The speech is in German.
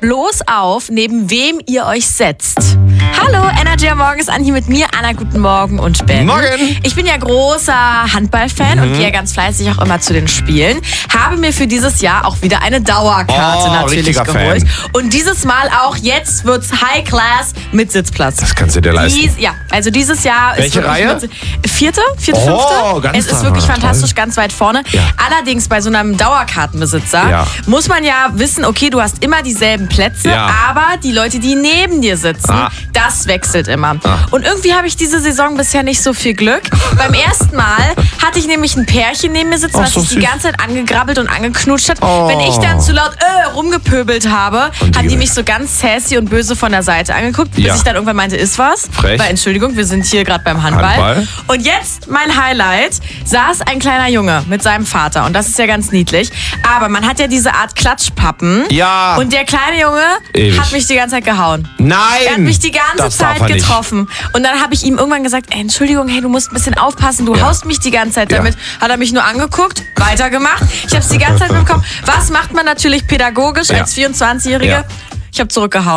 bloß auf, neben wem ihr euch setzt. Hallo, Energy am Morgen ist an hier mit mir. Anna, guten Morgen und Ben. Morgen. Ich bin ja großer Handballfan und gehe ganz fleißig auch immer zu den Spielen. Habe mir für dieses Jahr auch wieder eine Dauerkarte natürlich richtiger geholt. Fan. Und dieses Mal auch, jetzt wird's High Class mit Sitzplatz. Das kannst du dir leisten. Also dieses Jahr Welche ist wirklich Reihe? Vierte, Oh, fünfte. ganz Es ist toll. wirklich fantastisch, ganz weit vorne. Ja. Allerdings bei so einem Dauerkartenbesitzer Ja. muss man ja wissen, okay, du hast immer dieselben Plätze, Ja. aber die Leute, die neben dir sitzen, das wechselt immer. Und irgendwie habe ich diese Saison bisher nicht so viel Glück. Beim ersten Mal hatte ich nämlich ein Pärchen neben mir sitzen, Ach, was so sich die süß. ganze Zeit angegerabbelt und angeknutscht hat. Oh. Wenn ich dann zu laut rumgepöbelt habe, Und haben die- die mich so ganz sassy und böse von der Seite angeguckt, bis Ja. ich dann irgendwann meinte, ist was? Frech. Weil, Entschuldigung, wir sind hier gerade beim Handball. Handball. Und jetzt mein Highlight, saß ein kleiner Junge mit seinem Vater und das ist ja ganz niedlich. Aber man hat ja diese Art Klatschpappen. Ja. Und der kleine Junge Ewig. hat mich die ganze Zeit gehauen. Nein! Er hat mich die ganze Das darf Zeit er nicht. getroffen. Und dann habe ich ihm irgendwann gesagt, ey, Entschuldigung, hey, du musst ein bisschen aufpassen, du haust mich die ganze Zeit Ja. damit. Hat er mich nur angeguckt, weitergemacht. Ich habe es die ganze Zeit mitbekommen. Was macht man natürlich pädagogisch Ja. als 24-Jährige? Ja. Ich habe zurückgehauen.